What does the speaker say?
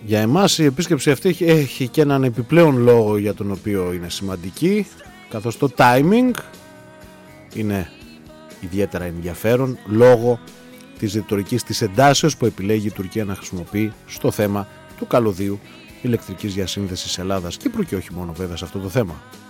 Για εμάς η επίσκεψη αυτή έχει και έναν επιπλέον λόγο για τον οποίο είναι σημαντική, καθώς το timing είναι ιδιαίτερα ενδιαφέρον λόγω της ρητορικής της εντάσεως που επιλέγει η Τουρκία να χρησιμοποιεί στο θέμα του καλωδίου ηλεκτρικής διασύνδεσης Ελλάδας-Κύπρου και όχι μόνο βέβαια σε αυτό το θέμα.